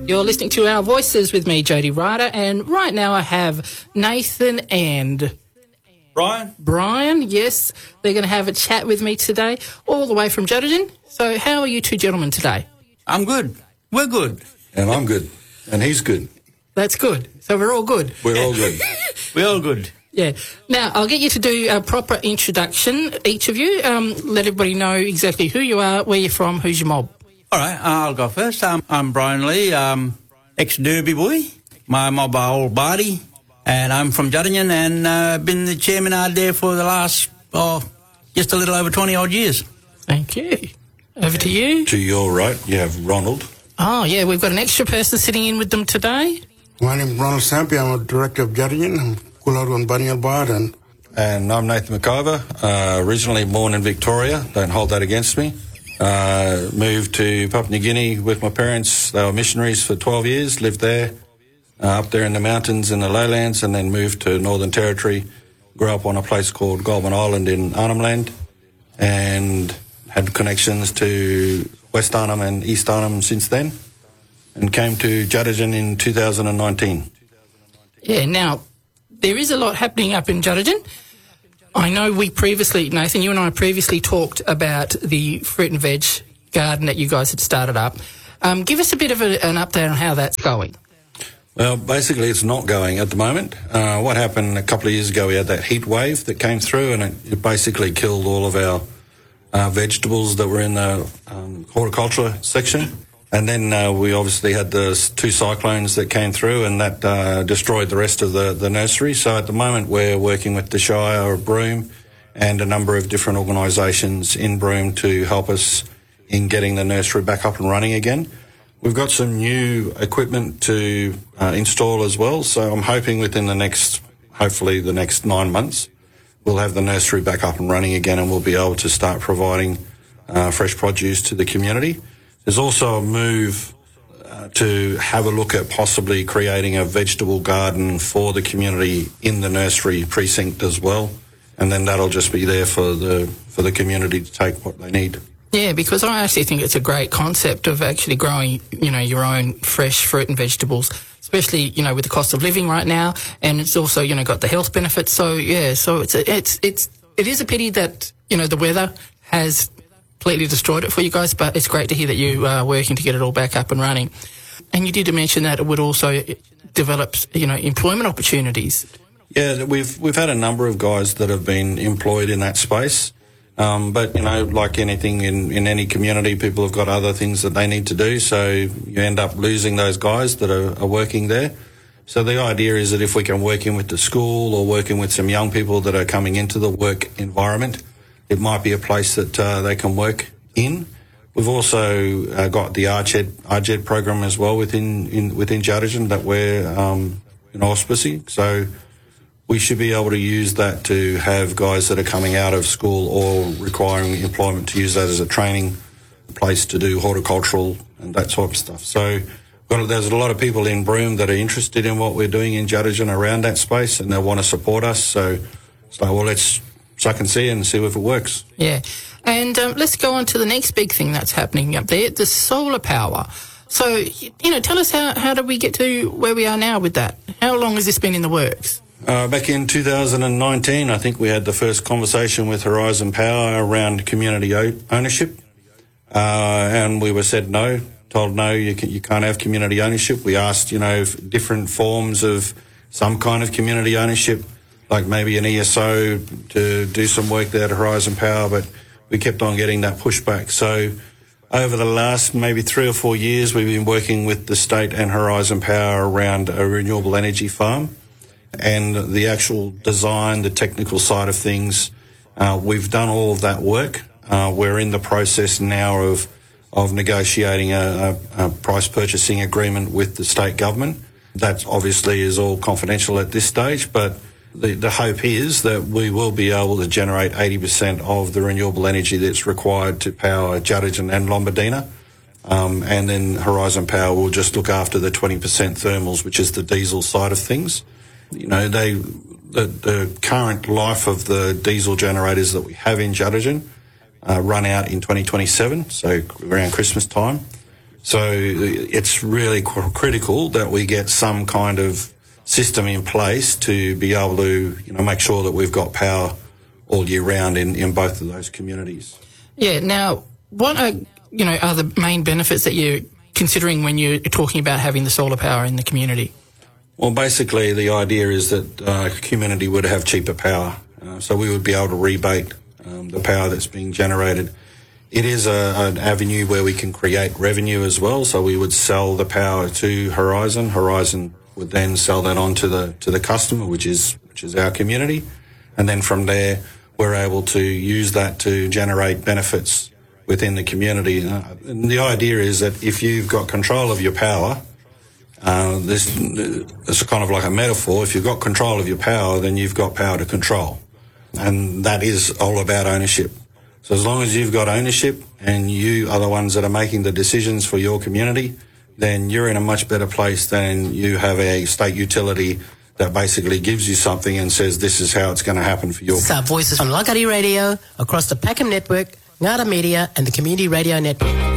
You're listening to Our Voices with me, Jody Ryder, and right now I have Nathan and Brian, yes. They're going to have a chat with me today, all the way from Judgin. So how are you two gentlemen today? I'm good. We're good. And I'm good. And he's good. That's good. So we're all good. We're all good. We're all good. Yeah. Now, I'll get you to do a proper introduction, each of you. Let everybody know exactly who you are, where you're from, who's your mob. All right, I'll go first. I'm Brian Lee, ex-Derby boy. My mob are Old Barty, and I'm from Judgin and been the chairman out there for the last, just a little over 20-odd years. Thank you. Over to you. To your right, you have Ronald. Oh, yeah, we've got an extra person sitting in with them today. My name is Ronald Sampi. I'm a director of Judgin. I'm Kuladu and Banyal Bard. And I'm Nathan McIver, originally born in Victoria. Don't hold that against me. Moved to Papua New Guinea with my parents. They were missionaries for 12 years, lived there, up there in the mountains in the lowlands, and then moved to Northern Territory. Grew up on a place called Goulburn Island in Arnhem Land, and had connections to West Arnhem and East Arnhem since then, and came to Judgin in 2019. Yeah, now, there is a lot happening up in Judgin. I know we previously, Nathan, you and I previously talked about the fruit and veg garden that you guys had started up. Give us a bit of an update on how that's going. Well, basically it's not going at the moment. What happened a couple of years ago, we had that heat wave that came through, and it basically killed all of our vegetables that were in the horticulture section. And then we obviously had the two cyclones that came through, and that destroyed the rest of the nursery. So at the moment we're working with the Shire of Broome and a number of different organisations in Broome to help us in getting the nursery back up and running again. We've got some new equipment to install as well, so I'm hoping within hopefully the next 9 months, we'll have the nursery back up and running again, and we'll be able to start providing fresh produce to the community. There's also a move to have a look at possibly creating a vegetable garden for the community in the nursery precinct as well, and then that'll just be there for the community to take what they need. Yeah, because I actually think it's a great concept of actually growing, your own fresh fruit and vegetables, especially, with the cost of living right now, and it's also, got the health benefits. So yeah, so it is a pity that, the weather has completely destroyed it for you guys, but it's great to hear that you are working to get it all back up and running. And you did mention that it would also develop, employment opportunities. Yeah, we've had a number of guys that have been employed in that space. But, like anything in any community, people have got other things that they need to do, so you end up losing those guys that are working there. So the idea is that if we can work in with the school or working with some young people that are coming into the work environment, it might be a place that they can work in. We've also got the RGED program as well within Judgin that we're auspicing. So we should be able to use that to have guys that are coming out of school or requiring employment to use that as a training place to do horticultural and that type of stuff. So there's a lot of people in Broome that are interested in what we're doing in Judgin around that space, and they want to support us. So let's suck and see if it works. Yeah. And let's go on to the next big thing that's happening up there, the solar power. So, tell us how did we get to where we are now with that? How long has this been in the works? Back in 2019, I think we had the first conversation with Horizon Power around community ownership, and we were told no, you can't have community ownership. We asked, different forms of some kind of community ownership, like maybe an ESO to do some work there at Horizon Power, but we kept on getting that pushback. So over the last maybe 3 or 4 years, we've been working with the state and Horizon Power around a renewable energy farm. And the actual design, the technical side of things, we've done all of that work. We're in the process now of negotiating a price purchasing agreement with the state government. That obviously is all confidential at this stage, but the hope is that we will be able to generate 80% of the renewable energy that's required to power Judgin and Lombardina. And then Horizon Power will just look after the 20% thermals, which is the diesel side of things. The current life of the diesel generators that we have in Judgin run out in 2027, so around Christmas time. So it's really critical that we get some kind of system in place to be able to, make sure that we've got power all year round in both of those communities. Yeah. Now, what are the main benefits that you're considering when you're talking about having the solar power in the community? Well, basically, the idea is that a community would have cheaper power, so we would be able to rebate the power that's being generated. It is an avenue where we can create revenue as well, so we would sell the power to Horizon. Horizon would then sell that on to the customer, which is our community, and then from there we're able to use that to generate benefits within the community. And the idea is that if you've got control of your power, this is kind of like a metaphor. If you've got control of your power, then you've got power to control. And that is all about ownership. So as long as you've got ownership and you are the ones that are making the decisions for your community, then you're in a much better place than you have a state utility that basically gives you something and says this is how it's going to happen for your... This is our voices on Lakari Radio, across the Peckham Network, Ngara Media and the Community Radio Network.